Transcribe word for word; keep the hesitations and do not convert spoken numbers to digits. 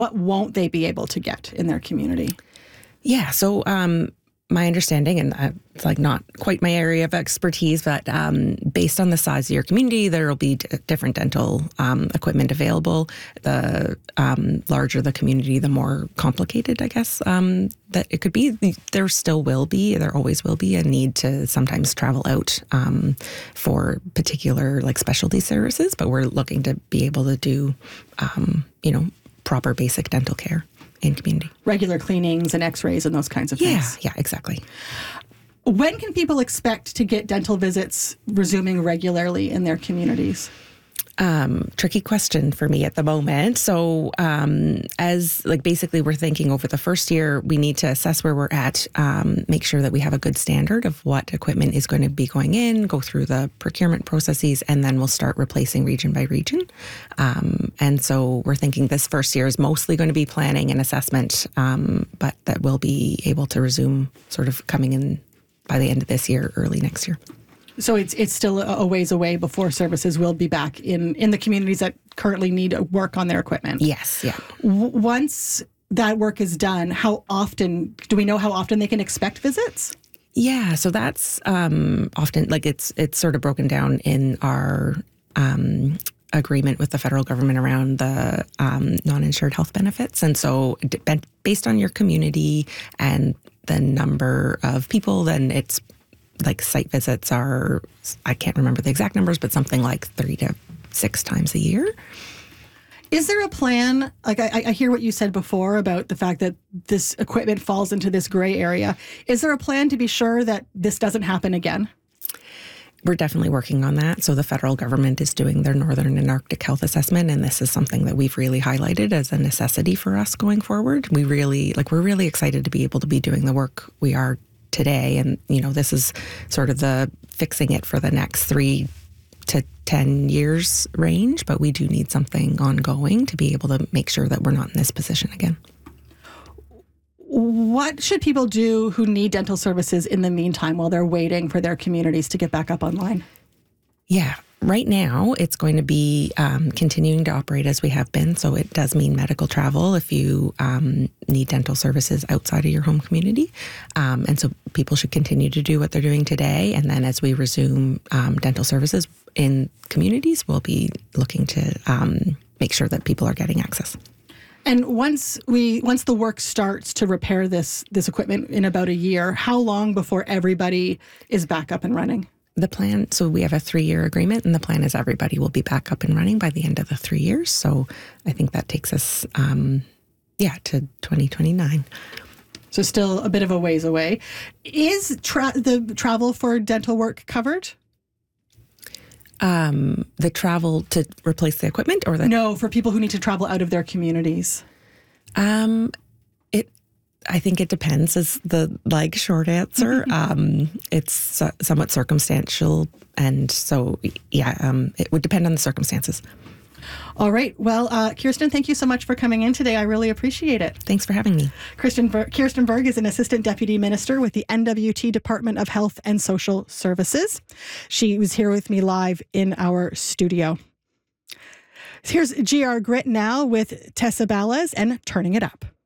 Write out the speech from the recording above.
what won't they be able to get in their community? Yeah, so um, my understanding, and uh, it's like not quite my area of expertise, but um, based on the size of your community, there will be d- different dental um, equipment available. The um, larger the community, the more complicated, I guess, um, that it could be. There still will be, there always will be a need to sometimes travel out um, for particular like specialty services, but we're looking to be able to do, um, you know, proper basic dental care in community. Regular cleanings and x-rays and those kinds of things. Yeah, yeah, exactly. When can people expect to get dental visits resuming regularly in their communities? Um, tricky question for me at the moment. So um, as like basically we're thinking over the first year, we need to assess where we're at, um, make sure that we have a good standard of what equipment is going to be going in, go through the procurement processes, and then we'll start replacing region by region. Um, and so we're thinking this first year is mostly going to be planning and assessment, um, but that we'll be able to resume sort of coming in by the end of this year, early next year. So it's it's still a ways away before services will be back in, in the communities that currently need work on their equipment. Yes, yeah. W- once that work is done, how often, do we know how often they can expect visits? Yeah, so that's um, often, like it's it's sort of broken down in our um, agreement with the federal government around the um, non-insured health benefits. And so based on your community and the number of people, then it's like site visits are, I can't remember the exact numbers, but something like three to six times a year. Is there a plan? Like I, I hear what you said before about the fact that this equipment falls into this gray area. Is there a plan to be sure that this doesn't happen again? We're definitely working on that. So the federal government is doing their Northern and Arctic Health Assessment, and this is something that we've really highlighted as a necessity for us going forward. We really, like, we're really excited to be able to be doing the work we are today. And, you know, this is sort of the fixing it for the next three to ten years range, but we do need something ongoing to be able to make sure that we're not in this position again. What should people do who need dental services in the meantime while they're waiting for their communities to get back up online? Yeah. Right now, it's going to be um, continuing to operate as we have been. So it does mean medical travel if you um, need dental services outside of your home community. Um, and so people should continue to do what they're doing today. And then as we resume um, dental services in communities, we'll be looking to um, make sure that people are getting access. And once we once the work starts to repair this this equipment in about a year, how long before everybody is back up and running? The plan, so we have a three-year agreement, and the plan is everybody will be back up and running by the end of the three years. So I think that takes us, um, yeah, to twenty twenty-nine. So still a bit of a ways away. Is tra- the travel for dental work covered? Um, the travel to replace the equipment, or the no, for people who need to travel out of their communities. Um, it. I think it depends. Is the like short answer. um, it's uh, somewhat circumstantial, and so yeah, um, it would depend on the circumstances. All right. Well, uh, Kirsten, thank you so much for coming in today. I really appreciate it. Thanks for having me. Kirsten, Ber- Kirsten Berg is an Assistant Deputy Minister with the N W T Department of Health and Social Services. She was here with me live in our studio. Here's G R Grit now with Tessa Ballas and Turning It Up.